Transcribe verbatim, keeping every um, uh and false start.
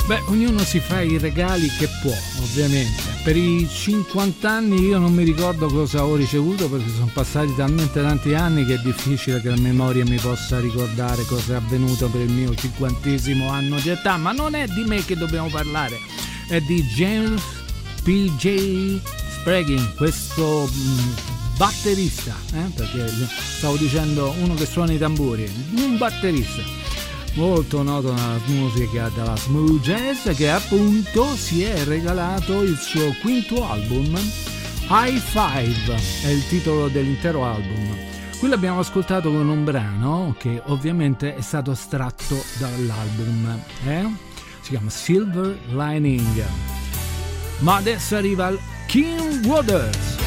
Beh, ognuno si fa i regali che può, ovviamente. Per i cinquanta anni io non mi ricordo cosa ho ricevuto, perché sono passati talmente tanti anni che è difficile che la memoria mi possa ricordare cosa è avvenuto per il mio cinquantesimo anno di età, ma non è di me che dobbiamo parlare, è di James P J Spraggan, questo mh, batterista, eh? Perché stavo dicendo uno che suona i tamburi, un batterista molto noto nella musica della smooth jazz, che appunto si è regalato il suo quinto album. High Five è il titolo dell'intero album. Qui l'abbiamo ascoltato con un brano che ovviamente è stato estratto dall'album, eh? Si chiama Silver Lining. Ma adesso arriva il King Waters.